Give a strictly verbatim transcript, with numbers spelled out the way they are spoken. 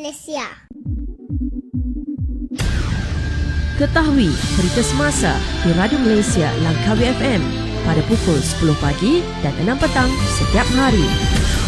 Malaysia. Ketahui berita semasa di Radio Malaysia Langkawi F M pada pukul sepuluh pagi dan enam petang setiap hari.